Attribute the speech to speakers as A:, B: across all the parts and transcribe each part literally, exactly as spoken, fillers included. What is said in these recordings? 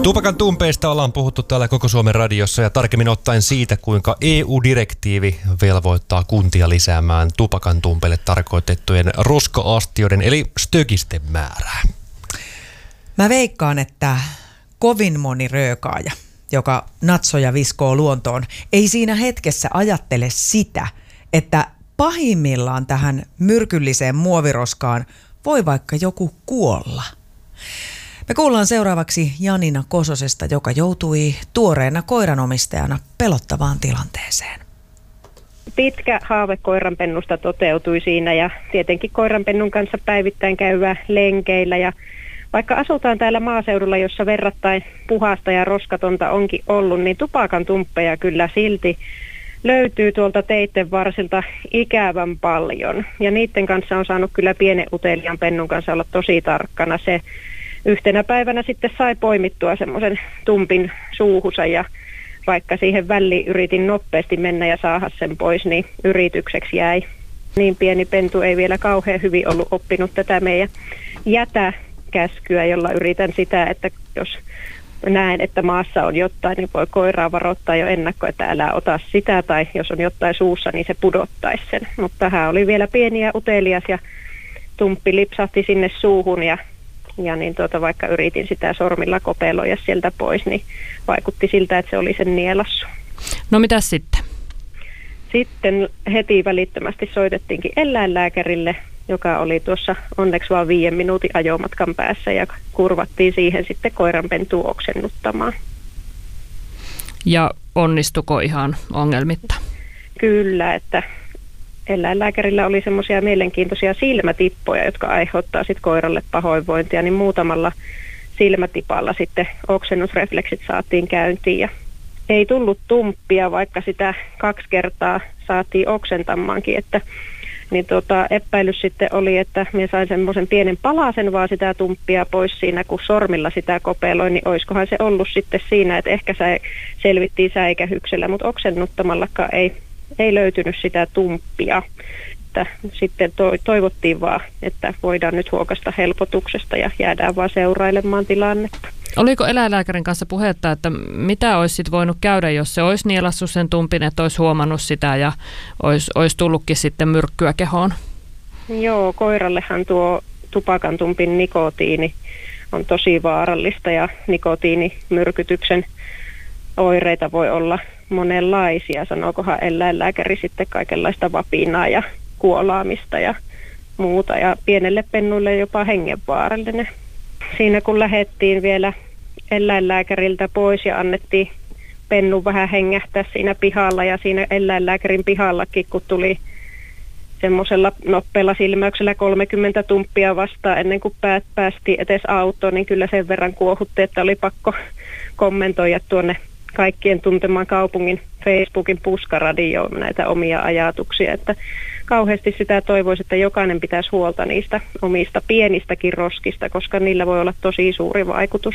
A: Tupakan tumpeista ollaan puhuttu täällä Koko Suomen radiossa ja tarkemmin ottaen siitä, kuinka E U-direktiivi velvoittaa kuntia lisäämään tupakan tumpeille tarkoitettujen roska-astioiden eli stökisten määrää.
B: Mä veikkaan, että kovin moni röökaaja, joka natsoja viskoo luontoon, ei siinä hetkessä ajattele sitä, että pahimmillaan tähän myrkylliseen muoviroskaan voi vaikka joku kuolla. Me kuullaan seuraavaksi Janina Kososesta, joka joutui tuoreena koiranomistajana pelottavaan tilanteeseen.
C: Pitkä haave koiranpennusta toteutui siinä ja tietenkin koiranpennun kanssa päivittäin käyvää lenkeillä. Ja vaikka asutaan täällä maaseudulla, jossa verrattain puhasta ja roskatonta onkin ollut, niin tupakan tumppeja kyllä silti löytyy tuolta teitten varsilta ikävän paljon. Ja niiden kanssa on saanut kyllä pienen uteliaan pennun kanssa olla tosi tarkkana. Se yhtenä päivänä sitten sai poimittua semmoisen tumpin suuhunsa ja vaikka siihen väliin yritin nopeasti mennä ja saada sen pois, niin yritykseksi jäi. Niin pieni pentu ei vielä kauhean hyvin ollut oppinut tätä meidän jätäkäskyä, jolla yritän sitä, että jos näen, että maassa on jotain, niin voi koiraa varoittaa jo ennakko, että älä ota sitä, tai jos on jotain suussa, niin se pudottaisi sen. Mutta hän oli vielä pieni ja utelias ja tumppi lipsahti sinne suuhun ja Ja niin tuota, vaikka yritin sitä sormilla kopeloida sieltä pois, niin vaikutti siltä, että se oli sen nielassu.
D: No mitäs sitten?
C: Sitten heti välittömästi soitettiinkin eläinlääkärille, joka oli tuossa onneksi vain viiden minuutin ajomatkan päässä ja kurvattiin siihen sitten koiranpentua oksennuttamaan.
D: Ja onnistuko ihan ongelmitta?
C: Kyllä, että eläinlääkärillä oli semmoisia mielenkiintoisia silmätippoja, jotka aiheuttaa sitten koiralle pahoinvointia, niin muutamalla silmätipalla sitten oksennusrefleksit saatiin käyntiin ja ei tullut tumppia, vaikka sitä kaksi kertaa saatiin oksentamaankin, että niin tota, epäilys sitten oli, että minä sain semmoisen pienen palasen vaan sitä tumppia pois siinä, kun sormilla sitä kopeloin, niin olisikohan se ollut sitten siinä, että ehkä se selvittiin säikähyksellä, mutta oksennutamallakaan ei Ei löytynyt sitä tumppia. Että sitten to- toivottiin vaan, että voidaan nyt huokasta helpotuksesta ja jäädään vaan seurailemaan tilannetta.
D: Oliko eläinlääkärin kanssa puhetta, että mitä olisi sit voinut käydä, jos se olisi nielassut sen tumpin, että olisi huomannut sitä ja olisi, olisi tullutkin sitten myrkkyä kehoon? Joo,
C: koirallehan tuo tupakan tumpin nikotiini on tosi vaarallista ja nikotiinimyrkytyksen oireita voi olla monenlaisia, sanookohan eläinlääkäri sitten kaikenlaista vapinaa ja kuolaamista ja muuta ja pienelle pennuille jopa hengenvaarallinen. Siinä kun lähdettiin vielä eläinlääkäriltä pois ja annettiin pennun vähän hengähtää siinä pihalla ja siinä eläinlääkärin pihallakin, kun tuli semmoisella nopealla silmäyksellä kolmekymmentä tumppia vastaan ennen kuin päät päästiin edes autoon, niin kyllä sen verran kuohutti, että oli pakko kommentoida tuonne kaikkien tuntemaan kaupungin Facebookin puskaradioon näitä omia ajatuksia, että kauheasti sitä toivoisi, että jokainen pitäisi huolta niistä omista pienistäkin roskista, koska niillä voi olla tosi suuri vaikutus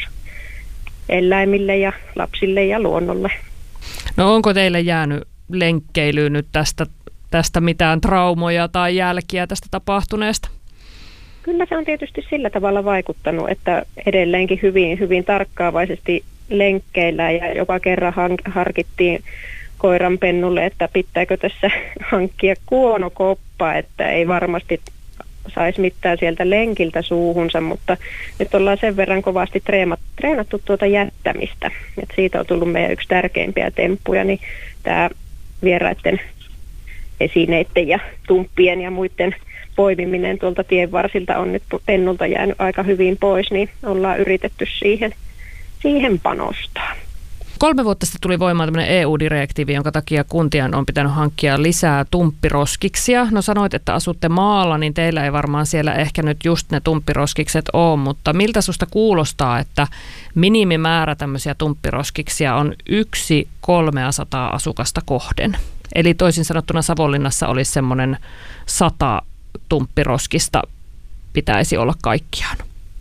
C: eläimille ja lapsille ja luonnolle.
D: No onko teille jäänyt lenkkeilyyn nyt tästä, tästä mitään traumoja tai jälkiä tästä tapahtuneesta?
C: Kyllä se on tietysti sillä tavalla vaikuttanut, että edelleenkin hyvin, hyvin tarkkaavaisesti lenkkeillä ja joka kerran harkittiin koiranpennulle, että pitääkö tässä hankkia kuonokoppa, että ei varmasti saisi mitään sieltä lenkiltä suuhunsa, mutta nyt ollaan sen verran kovasti treenattu tuota jättämistä. Et siitä on tullut meidän yksi tärkeimpiä temppuja, niin tämä vieraiden esineiden ja tumppien ja muiden poimiminen tuolta tien varsilta on nyt pennulta jäänyt aika hyvin pois, niin ollaan yritetty siihen siihen panostaa.
D: Kolme vuotta sitten tuli voimaan tämmöinen E U-direktiivi, jonka takia kuntien on pitänyt hankkia lisää tumppiroskiksia. No sanoit, että asutte maalla, niin teillä ei varmaan siellä ehkä nyt just ne tumppiroskikset ole, mutta miltä susta kuulostaa, että minimimäärä tämmöisiä tumppiroskiksia on yksi kolmeasataa asukasta kohden? Eli toisin sanottuna Savonlinnassa olisi semmoinen sata tumppiroskista pitäisi olla kaikkiaan.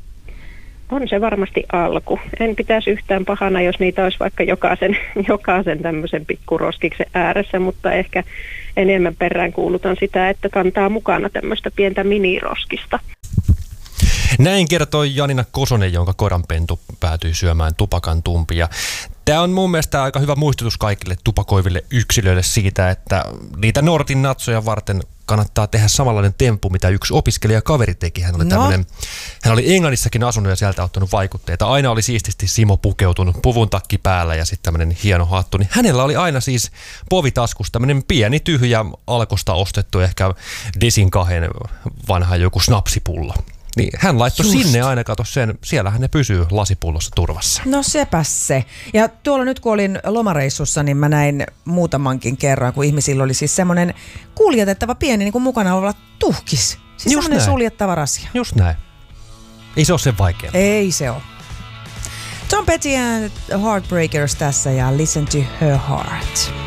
C: On se varmasti alku. En pitäisi yhtään pahana, jos niitä olisi vaikka jokaisen, jokaisen tämmöisen pikkuroskiksen ääressä, mutta ehkä enemmän perään kuulutan sitä, että kantaa mukana tämmöistä pientä miniroskista.
A: Näin kertoi Janina Kosonen, jonka koiranpentu päätyi syömään tupakan tumpia. Tämä on mun mielestä aika hyvä muistutus kaikille tupakoiville yksilöille siitä, että niitä Nortin natsoja varten kannattaa tehdä samanlainen temppu, mitä yksi opiskelijakaveri teki. Hän oli, no. tämmönen, hän oli Englannissakin asunut ja sieltä ottanut vaikutteita. Aina oli siististi Simo pukeutunut, puvun takki päällä ja sitten tämmöinen hieno hattu. Niin hänellä oli aina siis povitaskussa tämmöinen pieni tyhjä alkosta ostettu, ehkä desin kahden vanha joku snapsipullo. Niin hän laittoi Just. sinne aina, kato sen, siellähän ne pysyy lasipullossa turvassa.
B: No sepäs se. Ja tuolla nyt kun olin lomareissussa, niin mä näin muutamankin kerran, kun ihmisillä oli siis semmoinen kuljetettava pieni niin kuin mukana oleva tuhkis. Siis
A: Just
B: semmoinen
A: näin.
B: suljettava rasia.
A: Just näin. Ei se ole sen vaikea.
B: Ei se ole. Tom Petty and Heartbreakers tässä ja Listen to Her Heart.